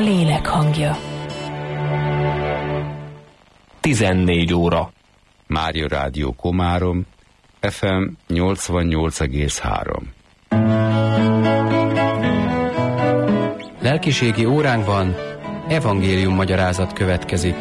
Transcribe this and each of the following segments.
lélek hangja. 14 óra. Mária Rádió Komárom, FM 88,3. Lelkiségi óránkban evangélium magyarázat következik.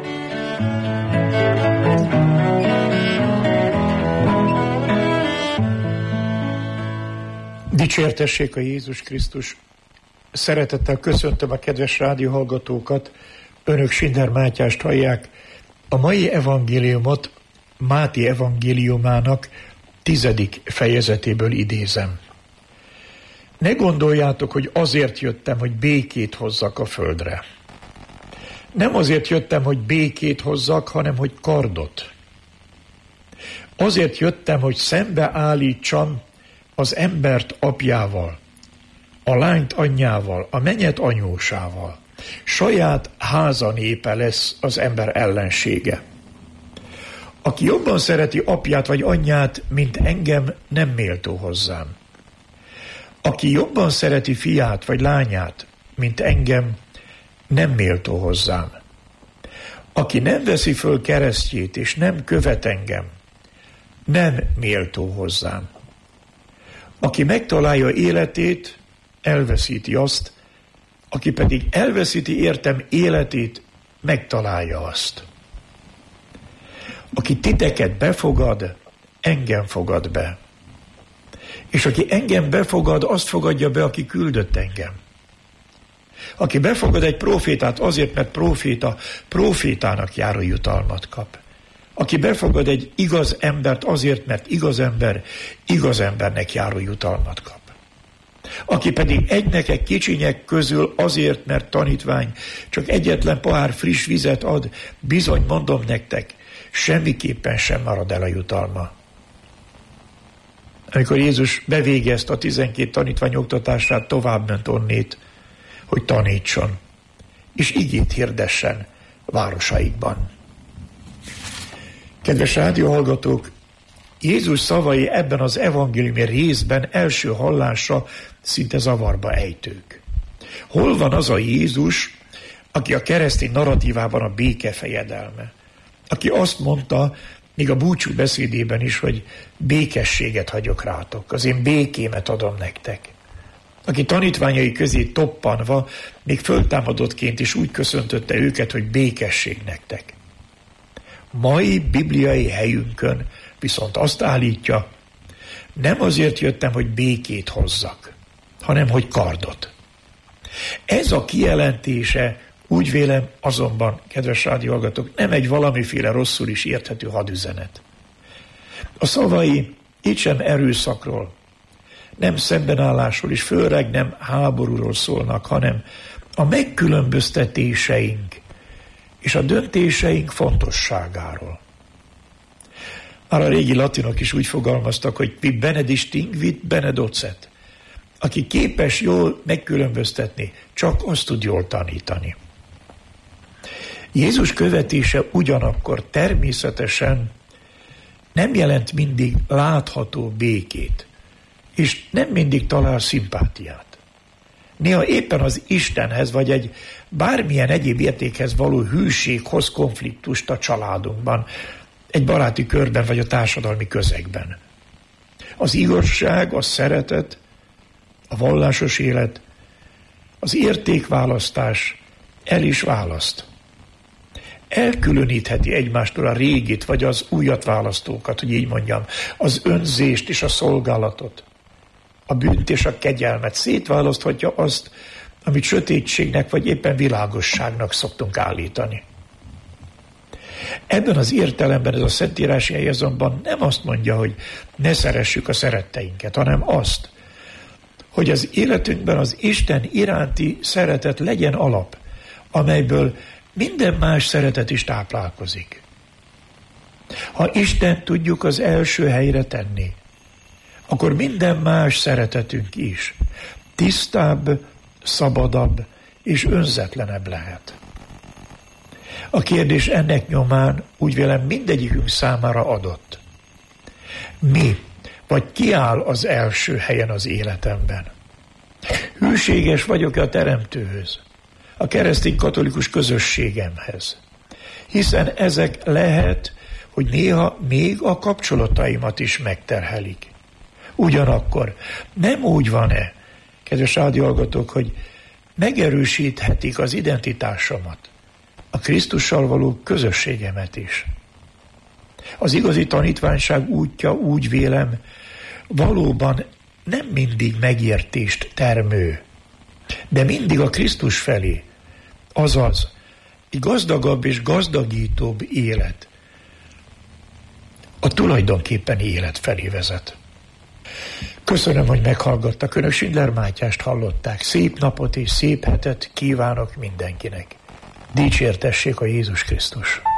Dicsértessék a Jézus Krisztus! Szeretettel köszöntöm a kedves rádióhallgatókat, önök Schindler Mátyást hallják. A mai evangéliumot Máté evangéliumának 10. fejezetéből idézem. Ne gondoljátok, hogy azért jöttem, hogy békét hozzak a földre. Nem azért jöttem, hogy békét hozzak, hanem hogy kardot. Azért jöttem, hogy szembeállítsam az embert apjával, a lányt anyjával, a mennyet anyósával. Saját háza népe lesz az ember ellensége. Aki jobban szereti apját vagy anyját, mint engem, nem méltó hozzám. Aki jobban szereti fiát vagy lányát, mint engem, nem méltó hozzám. Aki nem veszi föl keresztjét és nem követ engem, nem méltó hozzám. Aki megtalálja életét, elveszíti azt, aki pedig elveszíti értem életét, megtalálja azt. Aki titeket befogad, engem fogad be. És aki engem befogad, azt fogadja be, aki küldött engem. Aki befogad egy prófétát azért, mert prófétának járó jutalmat kap. Aki befogad egy igaz embert azért, mert igaz embernek járó jutalmat kap. Aki pedig egy kicsinyek közül azért, mert tanítvány, csak egyetlen pohár friss vizet ad, bizony mondom nektek, semmiképpen sem marad el a jutalma. Amikor Jézus bevégezte a 12 tanítvány oktatását, továbbment onnét, hogy tanítson, és igét hirdessen városaikban. Kedves rádióhallgatók, Jézus szavai ebben az evangéliumi részben első hallásra szinte zavarba ejtők. Hol van az a Jézus, aki a keresztény narratívában a béke fejedelme? Aki azt mondta, még a búcsú beszédében is, hogy békességet hagyok rátok, az én békémet adom nektek. Aki tanítványai közé toppanva, még föltámadottként is úgy köszöntötte őket, hogy békesség nektek. Mai bibliai helyünkön viszont azt állítja, nem azért jöttem, hogy békét hozzak, hanem hogy kardot. Ez a kijelentése, úgy vélem azonban, kedves rádióhallgatók, nem egy valamiféle rosszul is érthető hadüzenet. A szavai itt sem erőszakról, nem szembenállásról és főleg nem háborúról szólnak, hanem a megkülönböztetéseink és a döntéseink fontosságáról. Már a régi latinok is úgy fogalmaztak, hogy qui benedistinguit benedocet. Aki képes jól megkülönböztetni, csak azt tud jól tanítani. Jézus követése ugyanakkor természetesen nem jelent mindig látható békét, és nem mindig talál szimpátiát. Néha éppen az Istenhez vagy egy bármilyen egyéb értékhez való hűség hoz konfliktust a családunkban, egy baráti körben vagy a társadalmi közegben. Az igazság, a szeretet, a vallásos élet, az értékválasztás el is választ. Elkülönítheti egymástól a régit vagy az újat választókat, hogy így mondjam, az önzést és a szolgálatot, a bűnt és a kegyelmet, szétválaszthatja azt, amit sötétségnek vagy éppen világosságnak szoktunk állítani. Ebben az értelemben ez a szentírási hely azonban nem azt mondja, hogy ne szeressük a szeretteinket, hanem azt, hogy az életünkben az Isten iránti szeretet legyen alap, amelyből minden más szeretet is táplálkozik. Ha Istent tudjuk az első helyre tenni, akkor minden más szeretetünk is tisztább, szabadabb és önzetlenebb lehet. A kérdés ennek nyomán úgy vélem mindegyikünk számára adott. Mi, vagy ki áll az első helyen az életemben? Hűséges vagyok a Teremtőhöz, a keresztény katolikus közösségemhez. Hiszen ezek lehet, hogy néha még a kapcsolataimat is megterhelik. Ugyanakkor nem úgy van-e, kedves rádióhallgatók, hogy megerősíthetik az identitásomat, a Krisztussal való közösségemet is. Az igazi tanítványság útja, úgy vélem, valóban nem mindig megértést termő, de mindig a Krisztus felé, azaz egy gazdagabb és gazdagítóbb élet, a tulajdonképpeni élet felé vezet. Köszönöm, hogy meghallgattak. Önök Schindler Mátyást hallották. Szép napot és szép hetet kívánok mindenkinek. Dicsértessék a Jézus Krisztus!